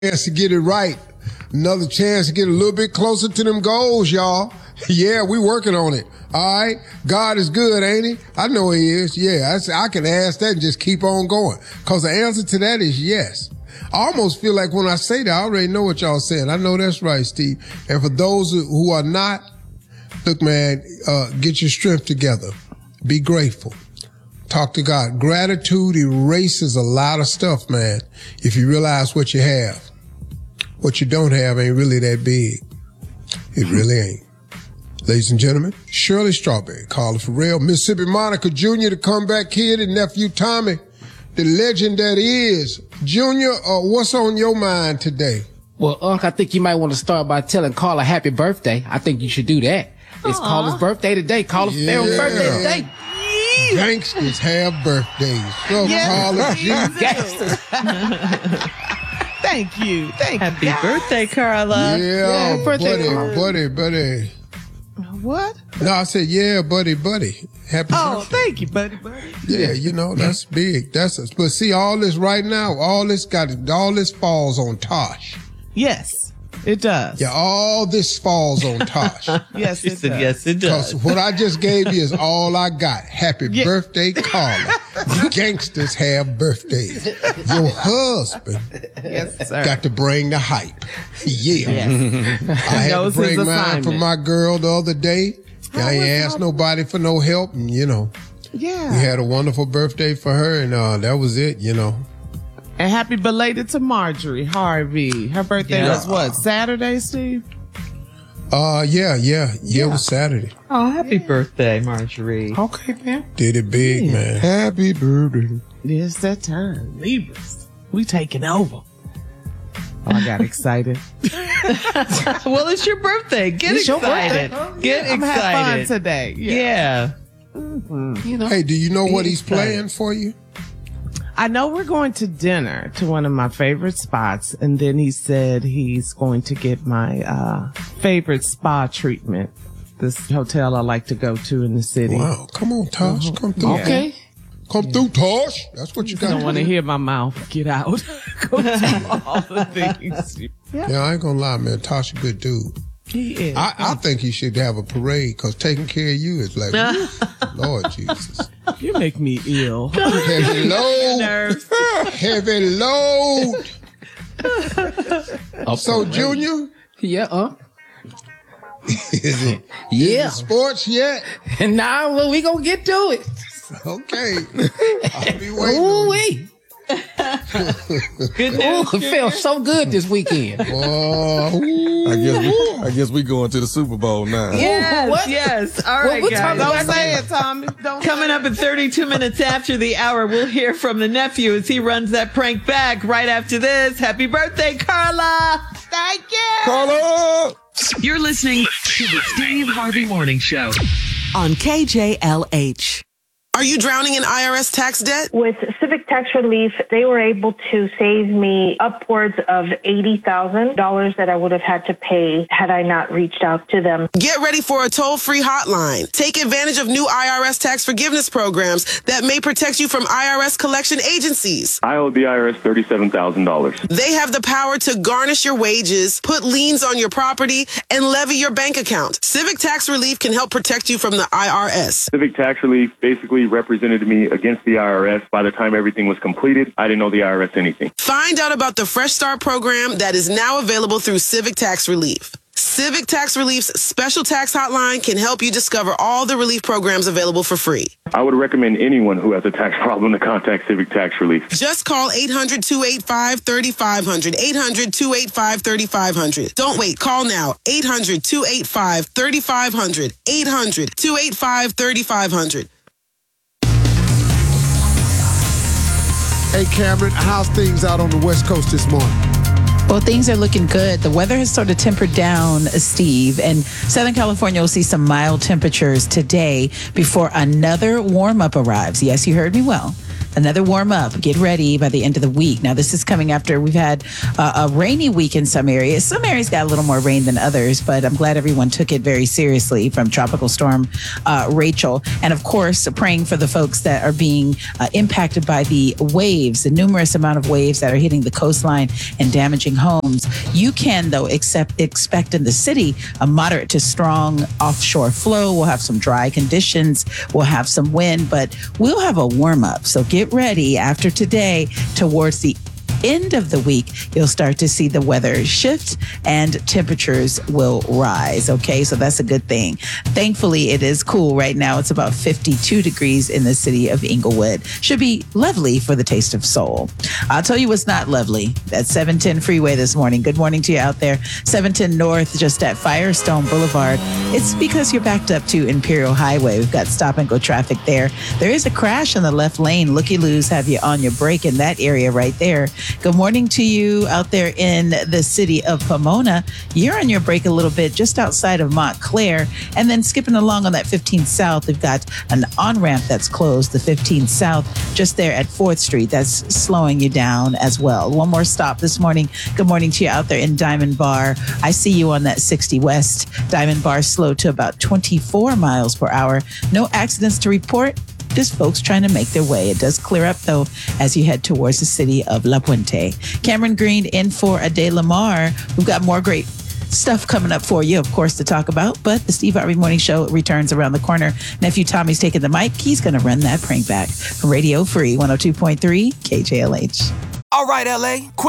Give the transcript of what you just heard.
chance to get it right. Another chance to get a little bit closer to them goals, y'all. Yeah, we working on it. All right. God is good, ain't he? I know he is. Yeah, I can ask that and just keep on going. Because the answer to that is yes. I almost feel like when I say that, I already know what y'all saying. I know that's right, Steve. And for those who are not, look, man, get your strength together. Be grateful. Talk to God. Gratitude erases a lot of stuff, man, if you realize what you have. What you don't have ain't really that big. It really ain't. Ladies and gentlemen, Shirley Strawberry, Carla Ferrell, Mississippi Monica Jr., the comeback kid, and nephew Tommy, the legend that is. Junior, what's on your mind today? Well, Unc, I think you might want to start by telling Carla happy birthday. I think you should do that. It's Carla's birthday today. Carla's birthday today. Gangsters have birthdays. So Carla G. Gangsters. Thank you. Happy birthday, Carla. Yeah, birthday, buddy. What? No, I said, yeah, buddy. Happy birthday. Thank you, buddy. Yeah, you know, that's big. But see, all this right now, all this falls on Tosh. Yes, it does. Yeah, all this falls on Tosh. Yes, it does. Yes, it does. Because what I just gave you is all I got. Happy birthday, Carla. Gangsters have birthdays. Your husband got to bring the hype. Yeah. Yes. I had to bring mine for my girl the other day. I ain't asked nobody for no help. And, you know, we had a wonderful birthday for her, and that was it, you know. And happy belated to Marjorie Harvey. Her birthday was what, Saturday, Steve? Yeah, it was Saturday. Oh, happy birthday, Marjorie. Okay, man. Did it big, man. Happy birthday. It's that time. Libras. We taking over. Oh, I got excited. Well, it's your birthday. Get excited. Get excited. I'm having fun today. Yeah. Mm-hmm. You know. Hey, do you know what he's playing for you? I know we're going to dinner to one of my favorite spots, and then he said he's going to get my favorite spa treatment. This hotel I like to go to in the city. Wow, come on, Tosh, come through. Okay. Come through, Tosh. That's what you got. I don't want to hear my mouth. Get out. Go do all the things. Yeah, I ain't gonna lie, man. Tosh a good dude. He is. I think he should have a parade because taking care of you is like, Lord Jesus. You make me ill. Heavy load. Heavy load. So, Junior? Yeah, Is it sports yet? Nah, well, we gonna get to it. Okay. I'll be waiting. Ooh-wee. Good news. It felt so good this weekend. I guess we going to the Super Bowl now. Yes. All right, guys. Don't say it, Tommy. Coming up in 32 minutes after the hour, we'll hear from the nephew as he runs that prank back right after this. Happy birthday, Carla. Thank you. Carla! You're listening to the Steve Harvey Morning Show on KJLH. Are you drowning in IRS tax debt? With Civic Tax Relief, they were able to save me upwards of $80,000 that I would have had to pay had I not reached out to them. Get ready for a toll-free hotline. Take advantage of new IRS tax forgiveness programs that may protect you from IRS collection agencies. I owe the IRS $37,000. They have the power to garnish your wages, put liens on your property, and levy your bank account. Civic Tax Relief can help protect you from the IRS. Civic Tax Relief basically represented me against the IRS. By the time everything was completed, I didn't owe the IRS anything. Find out about the Fresh Start program that is now available through Civic Tax Relief. Civic Tax Relief's special tax hotline can help you discover all the relief programs available for free. I would recommend anyone who has a tax problem to contact Civic Tax Relief. Just call 800-285-3500. 800-285-3500. Don't wait. Call now. 800-285-3500. 800-285-3500. Hey, Cameron, how's things out on the West Coast this morning? Well, things are looking good. The weather has sort of tempered down, Steve, and Southern California will see some mild temperatures today before another warm-up arrives. Yes, you heard me well. another warm up. Get ready by the end of the week. Now, this is coming after we've had a rainy week in some areas. Some areas got a little more rain than others, but I'm glad everyone took it very seriously from Tropical Storm Rachel. And of course, praying for the folks that are being impacted by the waves, the numerous amount of waves that are hitting the coastline and damaging homes. You can, though, expect in the city a moderate to strong offshore flow. We'll have some dry conditions. We'll have some wind, but we'll have a warm up. So get ready after today. Towards the end of the week, you'll start to see the weather shift and temperatures will rise. Okay, so that's a good thing. Thankfully, it is cool right now. It's about 52 degrees in the city of Inglewood. Should be lovely for the taste of soul. I'll tell you what's not lovely. That 710 freeway this morning. Good morning to you out there. 710 North, just at Firestone Boulevard. It's because you're backed up to Imperial Highway. We've got stop and go traffic there. There is a crash in the left lane. Looky-loos have you on your break in that area right there. Good morning to you out there in the city of Pomona. You're on your break a little bit just outside of Montclair. And then skipping along on that 15 South, we've got an on-ramp that's closed, the 15 South, just there at 4th Street. That's slowing you down as well. One more stop this morning. Good morning to you out there in Diamond Bar. I see you on that 60 West. Diamond Bar slow to about 24 miles per hour. No accidents to report. Just folks trying to make their way. It does clear up, though, as you head towards the city of La Puente. Cameron Green in for Ade Lamar. We've got more great stuff coming up for you, of course, to talk about. But the Steve Harvey Morning Show returns around the corner. Nephew Tommy's taking the mic. He's going to run that prank back from Radio Free 102.3 KJLH. All right, LA, quit